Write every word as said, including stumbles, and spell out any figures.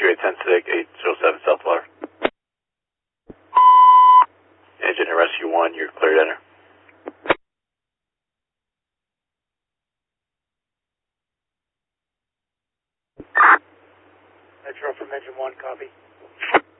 Q A ten SIG eight zero seven Southwater. Engine and rescue one, you're cleared to enter. Metro from engine one, copy.